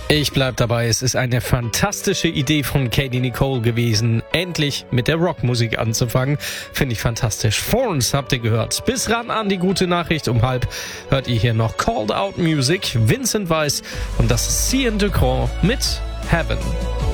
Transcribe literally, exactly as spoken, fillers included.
Ich bleib dabei, es ist eine fantastische Idee von Katie Nicole gewesen, endlich mit der Rockmusik anzufangen. Finde ich fantastisch. Thorns habt ihr gehört. Bis ran an die gute Nachricht um halb hört ihr hier noch Called Out Music, Vincent Weiss und das Cian Ducrot mit Heaven.